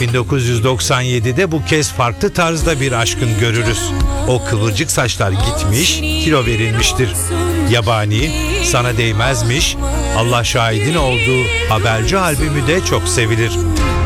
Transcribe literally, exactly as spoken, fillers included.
bin dokuz yüz doksan yedide bu kez farklı tarzda bir aşkın görürüz. O kıvırcık saçlar gitmiş, kilo verilmiştir. Yabani, Sana Değmezmiş, Allah Şahidin olduğu Haberci albümü de çok sevilir.